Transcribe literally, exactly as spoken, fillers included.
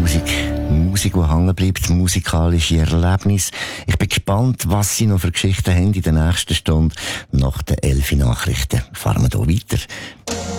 Musik. Musik, die hängen bleibt, musikalische Erlebnisse. Ich bin gespannt, was Sie noch für Geschichten haben in der nächsten Stunde. Nach den elf Nachrichten fahren wir hier weiter.